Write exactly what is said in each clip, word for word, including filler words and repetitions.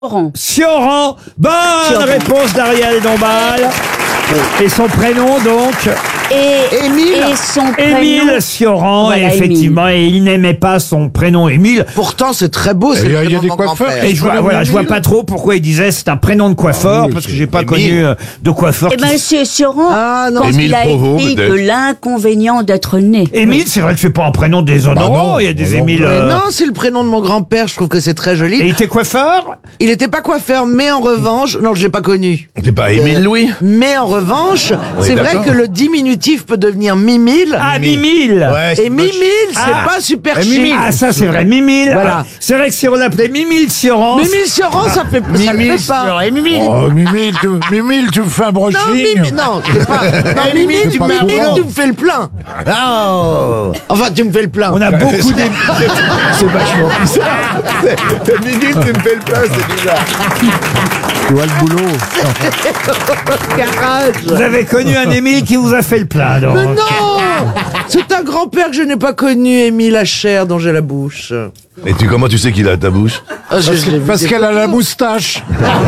Sioran. Sioran. Bonne Sioran. réponse d'Ariel Dombal. Et son prénom donc Et, Émile. et son Émile prénom. Sioran, Voilà, et effectivement, et il n'aimait pas son prénom Émile. Pourtant, c'est très beau, c'est Il y a- le il y a prénom des de mon coiffeurs. grand-père. Et je vois, voilà, je vois pas trop pourquoi il disait c'est un prénom de coiffeur, Ah oui, parce que c'est j'ai pas Émile. connu euh, de coiffeur. Eh qui- ben, Monsieur Sioran, Ah, non. quand Émile il a Provost, écrit peut-être. que l'inconvénient d'être né. Émile, c'est vrai que c'est pas un prénom déshonorant, Bah non, il y a des bah non. Émile. Mais euh, non, c'est le prénom de mon grand-père, je trouve que c'est très Et joli. il était coiffeur. Il était pas coiffeur, mais en revanche, non, je l'ai pas connu. C'est pas Émile Louis? Mais en revanche, c'est vrai d'accord. que le diminutif peut devenir Mimile. Ah, Mimile. Ouais, Et Mimile, c'est Ah. pas super Ah, chic. Mimile. Ah, ça c'est vrai, Mimile. Voilà. Ah, c'est vrai que si on l'appelait Mimile Sioran. Mimile Sioran, ça fait, ça le fait pas. Oh, Mimile, tu, Mimile, tu me fais un Non, brushing. Mimile, non, c'est pas. Non, Mimile, tu, pas Mimile, souvent. tu me fais le plein. Oh. Enfin, tu me fais le plein. On a beaucoup d'Émile. C'est vachement bizarre. Mimile, tu me fais le plein, c'est bizarre. Tu vois le boulot. Garage. Vous avez connu un Émile qui vous a fait le plein, donc. Mais non, c'est un grand-père que je n'ai pas connu, Émile Hacher, dont j'ai la bouche. Et tu, comment tu sais qu'il a ta bouche? Ah, je- je l'ai vu Parce des qu'elle a la photos. moustache.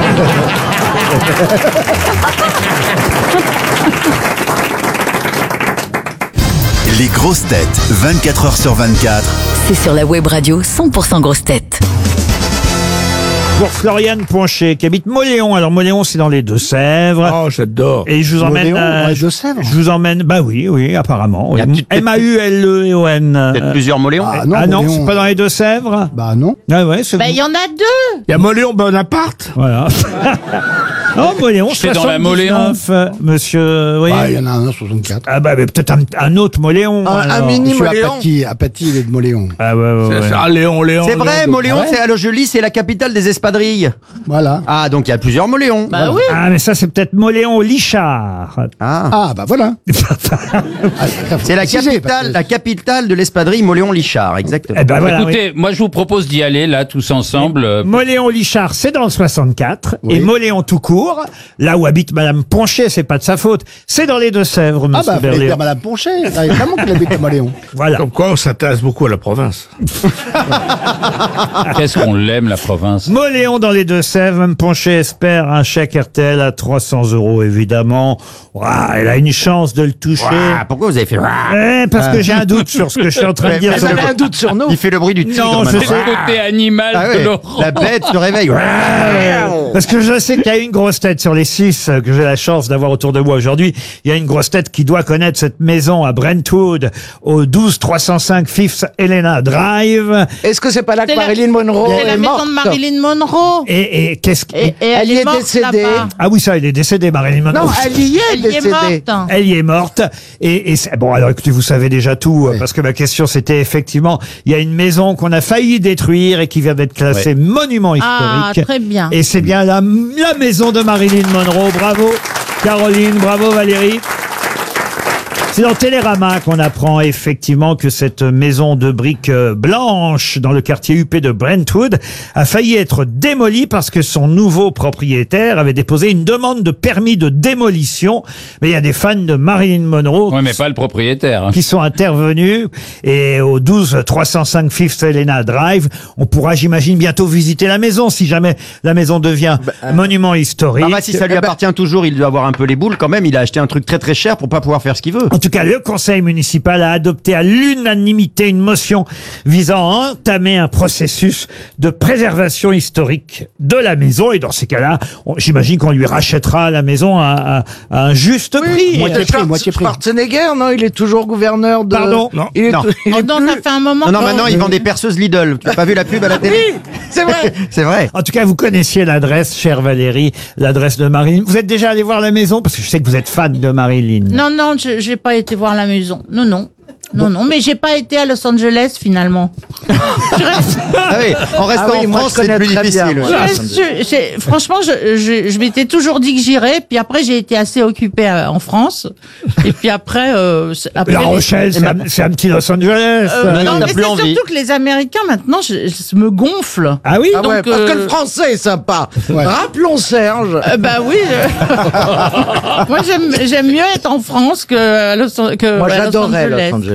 Les grosses têtes, vingt-quatre heures sur vingt-quatre. C'est sur la web radio cent pour cent grosses têtes. Pour Floriane Ponchet, qui habite Moléon. Alors, Moléon, c'est dans les Deux-Sèvres. Oh, j'adore. Et je vous emmène. Moléon, euh, dans les je- Deux-Sèvres. Je vous emmène. Bah oui, oui, apparemment. Il y a oui. peut-être- M A U L E E O N. Peut-être Euh, plusieurs moléons. Ah, Ah non, Moléon. c'est pas dans les Deux-Sèvres. Bah non. Ah ouais, c'est. Ben, il y en a deux. Il y a Moléon Bonaparte. Voilà. Non, Moléon, C'est dans la soixante-dix-neuf, euh, monsieur. Oui. Bah, il y en a un, soixante-quatre. Ah bah, mais peut-être un, un autre Moléon. Un, un alors. mini Monsieur Moléon. Apathy, Apathy, il est de Moléon. Ah ouais, ouais, ouais. Ah, Léon, Léon. C'est vrai, Moléon, Ouais. c'est alors je lis, c'est la capitale des espadrilles. Voilà. Ah, donc il y a plusieurs Moléons. Bah oui. Ah, mais ça, c'est peut-être Moléon Lichard. Ah. Ah, bah voilà. C'est la Précisé, parce capitale, que- la capitale de l'espadrille Moléon-Lichard, exactement. Eh ben voilà. Écoutez, moi je vous propose d'y aller là tous ensemble. euh, oui. Moléon Lichard, c'est dans le soixante-quatre. Oui. Et Moléon tout court, là où habite Madame Ponchet, c'est pas de sa faute. C'est dans les Deux-Sèvres, Ah monsieur bah, fallait Berléand. dire Madame Ponchet. Là, évidemment qu'elle habite à Moléon. Voilà. Comme quoi, on s'intéresse beaucoup à la province. Qu'est-ce qu'on l'aime la province. Moléon dans les Deux-Sèvres, Mme Ponchet espère un chèque R T L à trois cents euros, évidemment. Ouah, elle a une chance de le toucher. Ah, pourquoi vous avez fait... Eh, parce que j'ai un doute sur ce que je suis en train de Ouais, dire. mais Vous avez un doute sur nous. Il fait le bruit du tigre Non, je maintenant. sais. C'est le côté animal Ah de ouais, Laurent. la bête se réveille. Parce que je sais qu'il y a une grosse tête sur les six euh, que j'ai la chance d'avoir autour de moi aujourd'hui. Il y a une grosse tête qui doit connaître cette maison à Brentwood, au douze trois cent cinq Fifth Helena Drive. Est-ce que c'est pas là que C'est la- Marilyn Monroe C'est la est maison morte? de Marilyn Monroe. Et, et qu'est-ce qui... Et, et elle, Elle y est est morte décédée. là-bas. Ah oui, ça, elle est décédée, Marilyn Monroe. Non, elle y est Elle y est décédée. morte. Elle y est morte. Et, et c'est- bon, alors écoutez, vous savez déjà tout, euh, parce que ma question c'était effectivement, il y a une maison qu'on a failli détruire et qui vient d'être classée monument Ah, historique. très bien. Et c'est bien la, la maison de Marilyn Monroe. Bravo Caroline, bravo Valérie. C'est dans Télérama qu'on apprend effectivement que cette maison de briques euh, blanches dans le quartier huppé de Brentwood a failli être démolie parce que son nouveau propriétaire avait déposé une demande de permis de démolition. Mais il y a des fans de Marilyn Monroe Ouais, mais pas le propriétaire. hein. qui sont intervenus, et au douze trois cent cinq Fifth Helena Drive, on pourra, j'imagine, bientôt visiter la maison si jamais la maison devient monument historique. Ah bah, si ça lui appartient toujours, il doit avoir un peu les boules quand même. Il a acheté un truc très très cher pour pas pouvoir faire ce qu'il veut. En tout cas, le conseil municipal a adopté à l'unanimité une motion visant à entamer un processus de préservation historique de la maison. Et dans ces cas-là, on- j'imagine qu'on lui rachètera la maison à, à- à un juste prix. moitié Euh, prix, Schwarz- moitié prix. Schwarzenegger, non, il est toujours gouverneur de... Pardon Non. Il est, Non. il est Oh non, plus- ça fait un moment Non, non, que- maintenant il vend des perceuses Lidl. Tu n'as pas vu la pub à la télé? Oui, c'est vrai. C'est vrai. En tout cas, vous connaissiez l'adresse, chère Valérie, l'adresse de Marilyn. Vous êtes déjà allé voir la maison? Parce que je sais que vous êtes fan de Marilyn. Non, non, je j'ai pas été voir la maison. Non, non. Non, non, mais j'ai pas été à Los Angeles finalement. Je reste- Ah oui, en restant Ah oui, en moi, France, je connais c'est plus très bien, difficile. moi. je reste sur- j'ai- franchement, je, je, je m'étais toujours dit que j'irais, puis après j'ai été assez occupée euh, en France, et puis après, euh, c'est- après La les- Rochelle, c'est un, c'est un petit Los Angeles. Euh, Maintenant, non, t'as mais plus c'est envie. surtout que les Américains maintenant, je, je me gonflent. Ah oui? Ah ouais, Donc, parce que euh, le français est sympa. Ouais. Rappelons Serge. Euh, bah oui. je- Moi j'aime j'aime mieux être en France que à Los, que Moi, à Los j'adorais Angeles. Los Angeles.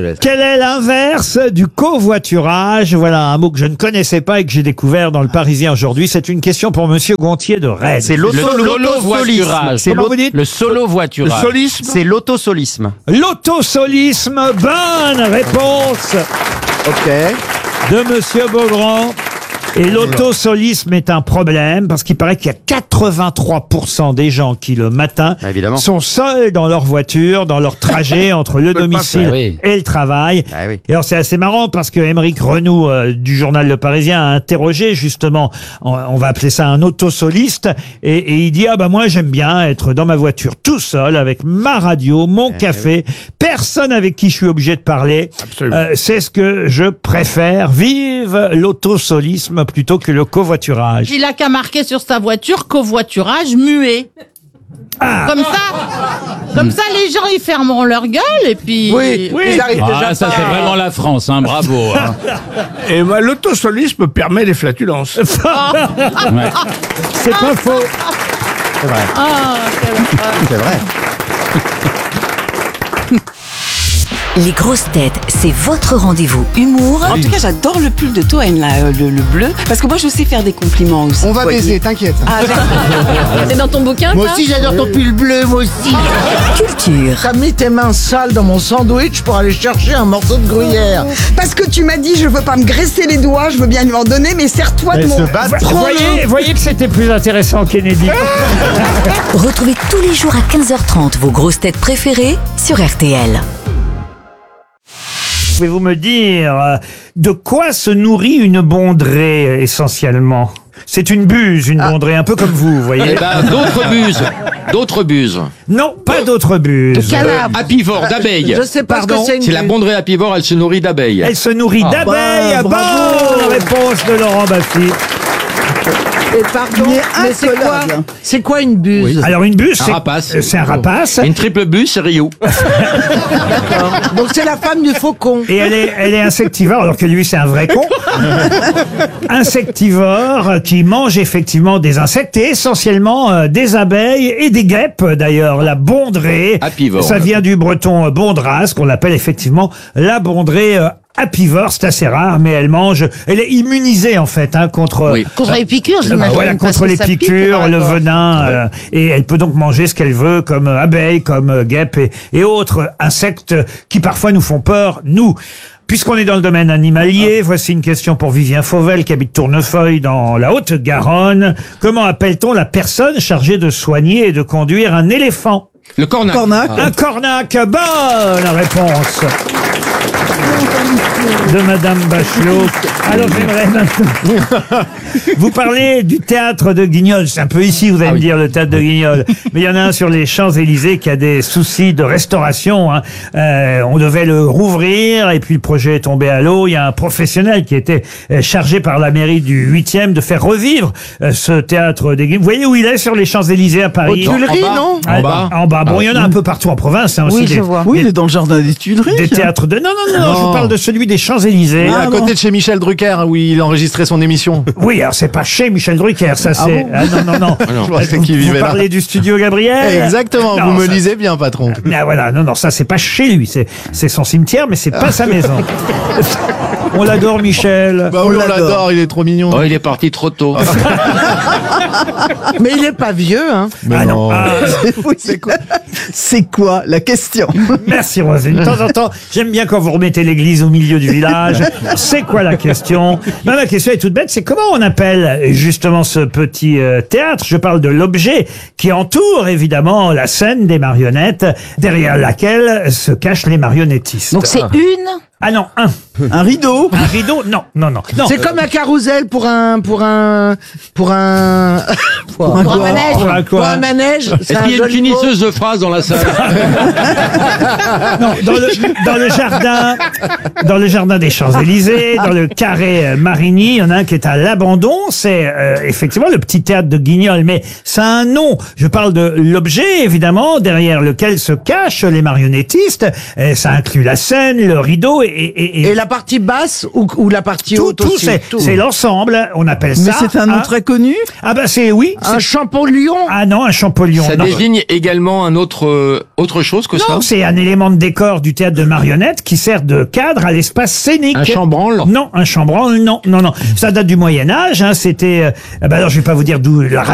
Angeles. Quel est l'inverse du covoiturage? Voilà un mot que je ne connaissais pas et que j'ai découvert dans le Parisien aujourd'hui. C'est une question pour Monsieur Gontier de Rennes. C'est Le l'auto- solo-voiturage. C'est Comment l'auto- vous dites? Le solo-voiturage. Solisme. C'est l'autosolisme. L'autosolisme. Bonne réponse Ok. de Monsieur Beaugrand. Et l'autosolisme est un problème parce qu'il paraît qu'il y a quatre-vingt-trois pour cent des gens qui, le matin, Bah, évidemment. sont seuls dans leur voiture, dans leur trajet entre le domicile faire. Oui. et le travail. Ah oui. Et alors c'est assez marrant parce que Émeric Renoux euh, du journal Le Parisien a interrogé justement, on, on va appeler ça un autosoliste, et, et il dit ah bah moi j'aime bien être dans ma voiture tout seul avec ma radio, mon café, personne avec qui je suis obligé de parler. Euh, c'est ce que je préfère. Vive l'autosolisme plutôt que le covoiturage. Il a qu'à marquer sur sa voiture covoiturage muet. Ah. Comme ça, comme ça, les gens ils fermeront leur gueule et puis. Oui, Oui. ils arrivent déjà Ah, ça pas. c'est vraiment la France, hein, bravo. Hein. Et moi, l'autosolisme permet les flatulences. Ouais. C'est pas faux. Ah, C'est vrai. Les grosses têtes, c'est votre rendez-vous humour En tout cas, j'adore le pull de Toen, là, euh, le, le bleu, parce que moi, je sais faire des compliments aussi. On va baiser, t'inquiète. Ah, C'est dans ton bouquin, Moi aussi, j'adore ton pull bleu, moi aussi. culture, T'as mis tes mains sales dans mon sandwich pour aller chercher un morceau de gruyère. Parce que tu m'as dit, je veux pas me graisser les doigts, je veux bien lui en donner, mais serre-toi de mon... Vous voyez, voyez que c'était plus intéressant, Kennedy. retrouvez tous les jours à quinze heures trente vos grosses têtes préférées sur R T L. Pouvez-vous me dire euh, de quoi se nourrit une bondrée essentiellement? C'est une buse, une bondrée, un peu comme vous, vous voyez. Eh ben, d'autres buses. D'autres buses. Non, pas d'autres buses. Apivore, d'abeilles. Je sais pas Pardon, ce que c'est une C'est la buse. bondrée apivore, elle se nourrit d'abeilles. Elle se nourrit Ah. d'abeilles. Bah, bravo. Bonne réponse de Laurent Baffy. Et pardon, mais c'est quoi C'est quoi une buse? Alors une buse, Un c'est rapace. euh, c'est un rapace. Une triple buse, c'est Rio. D'accord. Donc c'est la femme du faucon. Et elle est, elle est insectivore, alors que lui, c'est un vrai con. Insectivore, euh, qui mange effectivement des insectes et essentiellement euh, des abeilles et des guêpes, d'ailleurs. La bondrée. Apivore. Ça vient du breton euh, bondras, qu'on appelle effectivement la bondrée euh, apivore. C'est assez rare, mais elle mange. Elle est immunisée, en fait, hein, contre. Oui. contre les piqûres, Euh, j'imagine. voilà, parce contre que les ça pique, piqûres, par le rapport. venin, euh, et elle peut donc manger ce qu'elle veut, comme euh, abeilles, comme euh, guêpes et, et autres insectes qui parfois nous font peur, nous. Puisqu'on est dans le domaine animalier, voici une question pour Vivien Fauvel qui habite Tournefeuille dans la Haute-Garonne. Comment appelle-t-on la personne chargée de soigner et de conduire un éléphant? Le cornac. Un cornac. Bonne réponse de Madame Bachelot. Alors j'aimerais maintenant... Vous parlez du théâtre de Guignol. C'est un peu ici, vous allez me dire, le théâtre de Guignol. Mais il y en a un sur les Champs-Élysées qui a des soucis de restauration. Hein. Euh, on devait le rouvrir et puis le projet est tombé à l'eau. Il y a un professionnel qui était euh, chargé par la mairie du huitième de faire revivre euh, ce théâtre de Guignol. Vous voyez où il est sur les Champs-Élysées à Paris? Aux Tuileries, non? Ah, En bas. En bas. Bon, il y en a un peu partout en province. Hein, aussi Oui, des, je vois. Oui, des- il est dans le jardin des Tuileries. des théâtres de... Non, non, non, non, je vous parle de celui des Champs-Élysées. Ah, à non. côté de chez Michel Drucker, où il enregistrait son émission. Oui, alors c'est pas chez Michel Drucker, ça c'est... bon Ah non, non, non. Je pensais vous, qu'il vous vivait là. parlez du studio Gabriel? Exactement, Non, vous me ça- lisez bien, patron. Ah voilà, non, non, ça c'est pas chez lui, c'est c'est son cimetière, mais c'est pas sa maison. On l'adore, Michel. Bah oui, on l'adore, il est trop mignon. Oh, il est parti trop tôt. Mais il est pas vieux, hein. Ah non. Ah, C'est quoi C'est quoi la question? merci Roselyne. De temps en temps, j'aime bien quand vous remettez l'église au milieu du village. C'est quoi la question? Ben, la question est toute bête, c'est comment on appelle justement ce petit euh, théâtre? Je parle de l'objet qui entoure évidemment la scène des marionnettes, derrière laquelle se cachent les marionnettistes. Donc c'est une. Ah non, un. Un rideau? Un rideau? Non, non, non. non. C'est comme un carrousel pour un pour un pour un pour un pour quoi manège. Pour un quoi Pour un manège. c'est Est-ce un qu'il y a une joli mot. finisseuse de phrases dans la salle? Non, dans le, dans le jardin, dans le jardin des Champs-Élysées, dans le carré euh, Marigny, il y en a un qui est à l'abandon. C'est euh, effectivement le petit théâtre de Guignol, mais ça a un nom. Je parle de l'objet, évidemment, derrière lequel se cachent les marionnettistes. Et ça inclut la scène, le rideau et, et, Et la partie basse ou, ou la partie tout, haute tout aussi c'est, tout. c'est l'ensemble. On appelle Mais ça. c'est un nom très connu. Ah bah c'est oui. Un c'est- champollion. Ah non, un champollion. Ça non. désigne également un autre, euh, autre chose que ça. Non, c'est un élément de décor du théâtre de marionnettes qui sert de cadre à l'espace scénique. Un chambranle. Non, un chambranle, non, non, non. Ça date du Moyen Âge. Hein, c'était. Euh, bah alors, je vais pas vous dire d'où la